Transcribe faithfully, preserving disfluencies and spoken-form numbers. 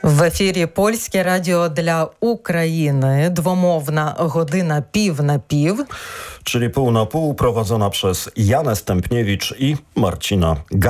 В ефірі Польське радіо для України. Двомовна година пів на пів. Czyli pół na pół, prowadzona przez Janę Stępniewicz i Marcina Gajdę.